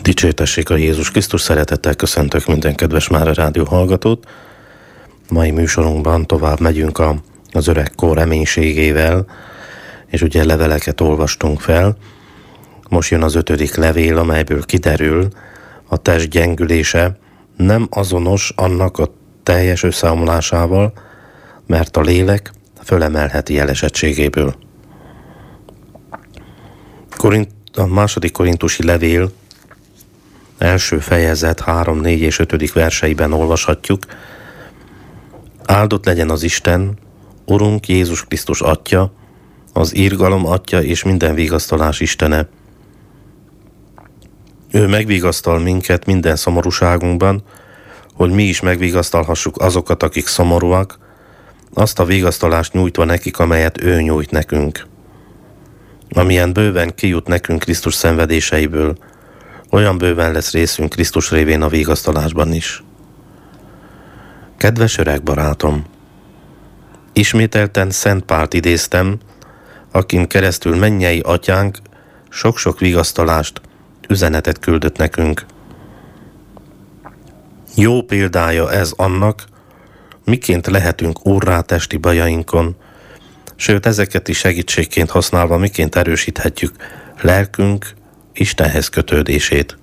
Dicsértessék a Jézus Krisztus, szeretettel köszöntök minden kedves Mára Rádió hallgatót. Mai műsorunkban tovább megyünk az öreg kor reménységével, és ugye leveleket olvastunk fel. Most jön az 5. levél, amelyből kiderül, a test gyengülése nem azonos annak a teljes összeomlásával, mert a lélek fölemelheti elesettségéből. A 2. korintusi levél első fejezet 3, 4 és 5. verseiben olvashatjuk: Áldott legyen az Isten, Urunk Jézus Krisztus Atya, az irgalom Atya és minden vigasztalás Istene. Ő megvigasztal minket minden szomorúságunkban, hogy mi is megvigasztalhassuk azokat, akik szomorúak, azt a vigasztalást nyújtva nekik, amelyet ő nyújt nekünk. Amilyen bőven kijut nekünk Krisztus szenvedéseiből, olyan bőven lesz részünk Krisztus révén a vigasztalásban is. Kedves öreg barátom! Ismételten Szent Pált idéztem, akin keresztül mennyei atyánk sok-sok vigasztalást, üzenetet küldött nekünk. Jó példája ez annak, miként lehetünk úrrá testi bajainkon, sőt ezeket is segítségként használva miként erősíthetjük lelkünk Istenhez kötődését.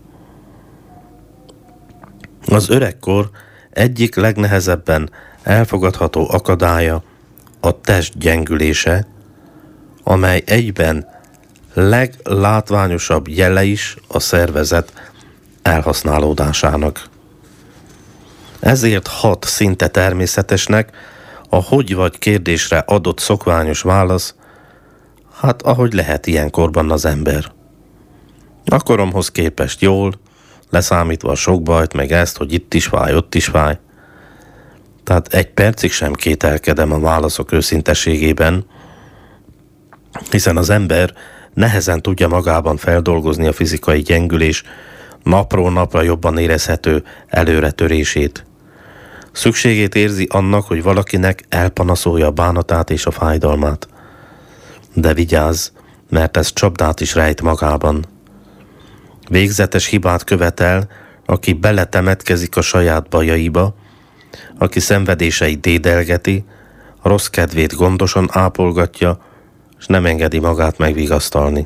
Az öregkor egyik legnehezebben elfogadható akadálya a test gyengülése, amely egyben leglátványosabb jele is a szervezet elhasználódásának. Ezért hat szinte természetesnek a hogy vagy kérdésre adott szokványos válasz, hát ahogy lehet ilyenkorban az ember. A koromhoz képest jól, leszámítva a sok bajt, meg ezt, hogy itt is fáj, ott is fáj. Tehát egy percig sem kételkedem a válaszok őszintességében, hiszen az ember nehezen tudja magában feldolgozni a fizikai gyengülés napról napra jobban érezhető előretörését. Szükségét érzi annak, hogy valakinek elpanaszolja a bánatát és a fájdalmát. De vigyázz, mert ez csapdát is rejt magában. Végzetes hibát követel, aki beletemetkezik a saját bajaiba, aki szenvedéseit dédelgeti, a rossz kedvét gondosan ápolgatja, és nem engedi magát megvigasztalni.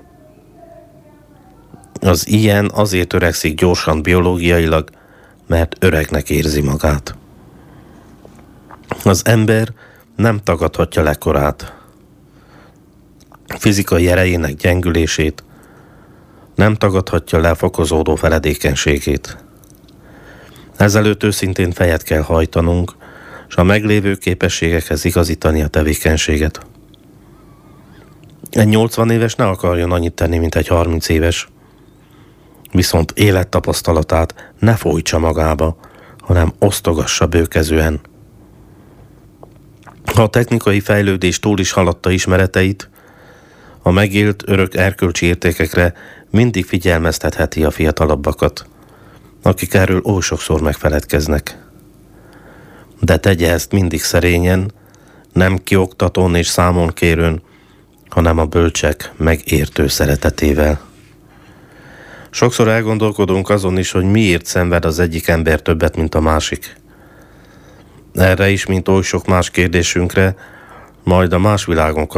Az ilyen azért törekszik gyorsan biológiailag, mert öregnek érzi magát. Az ember nem tagadhatja le korát, fizikai erejének gyengülését, nem tagadhatja le fokozódó feledékenységét. Ezelőtt őszintén fejet kell hajtanunk, és a meglévő képességekhez igazítani a tevékenységet. Egy 80 éves ne akarjon annyit tenni, mint egy 30 éves, viszont élettapasztalatát ne folytsa magába, hanem osztogassa bőkezően. Ha a technikai fejlődés túl is haladta ismereteit, a megélt örök erkölcsi értékekre mindig figyelmeztetheti a fiatalabbakat, akik erről oly sokszor megfeledkeznek. De tegye ezt mindig szerényen, nem kioktatón és számon kérőn, hanem a bölcsek megértő szeretetével. Sokszor elgondolkodunk azon is, hogy miért szenved az egyik ember többet, mint a másik. Erre is, mint oly sok más kérdésünkre, majd a más világon